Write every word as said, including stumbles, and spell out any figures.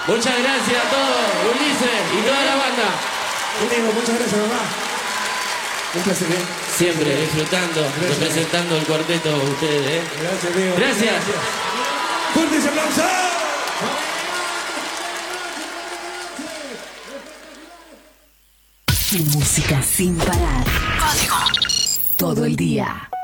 Muchas gracias a todos, Ulises y toda la banda. Amigo, muchas gracias, mamá. Un placer, ¿eh? Siempre disfrutando, Gracias. representando el cuarteto de ustedes, ¿eh? Gracias, amigo. Gracias. ¡Fuertes aplausos! Tu música sin parar. Código. Todo el día.